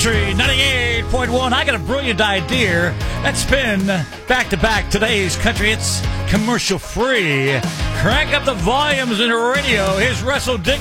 Country 98.1. I got a brilliant idea. Let's spin back-to-back today's country hits commercial free. Crank up the volumes in the radio. Here's Russell Dick.